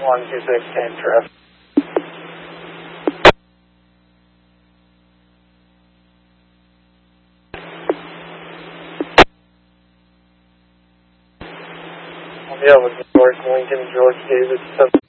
126, same traffic. Yeah, with George Lincoln, George Davis,